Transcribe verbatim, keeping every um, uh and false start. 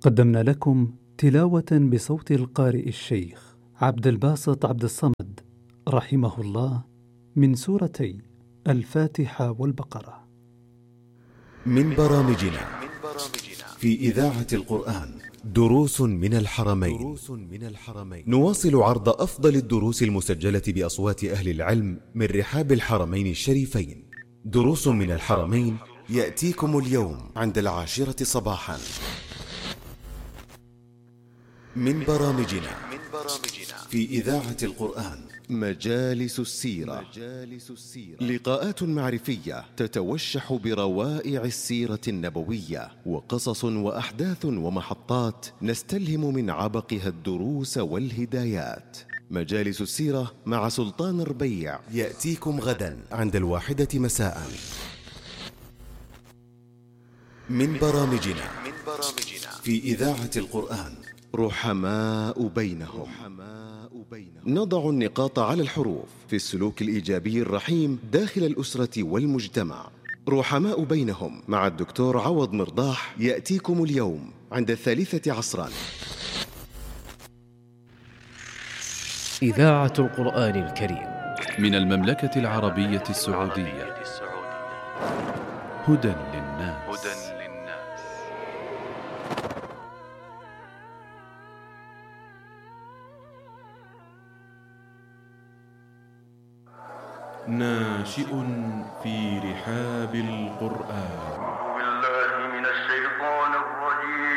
قدمنا لكم تلاوة بصوت القارئ الشيخ عبد الباسط عبد الصمد رحمه الله من سورتي الفاتحة والبقرة. من برامجنا في إذاعة القرآن دروس من الحرمين. نواصل عرض أفضل الدروس المسجلة بأصوات أهل العلم من رحاب الحرمين الشريفين. دروس من الحرمين يأتيكم اليوم عند العاشرة صباحا. من برامجنا في إذاعة القرآن مجالس السيرة. لقاءات معرفية تتوشح بروائع السيرة النبوية، وقصص وأحداث ومحطات نستلهم من عبقها الدروس والهدايات. مجالس السيرة مع سلطان ربيع يأتيكم غدا عند الواحدة مساء. من برامجنا في إذاعة القرآن رحماء بينهم. نضع النقاط على الحروف في السلوك الإيجابي الرحيم داخل الأسرة والمجتمع. رحماء بينهم مع الدكتور عوض مرضاح يأتيكم اليوم عند الثالثة عصرا. إذاعة القرآن الكريم من المملكة العربية السعودية. هدى للناس. ناشئ في رحاب القرآن.